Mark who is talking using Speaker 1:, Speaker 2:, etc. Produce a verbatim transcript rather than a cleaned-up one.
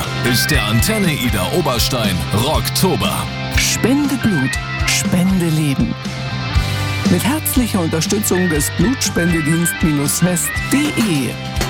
Speaker 1: ist der Antenne Ida Oberstein Rocktober.
Speaker 2: Spende Blut, spende Leben. Mit herzlicher Unterstützung des Blutspendedienst-west punkt de.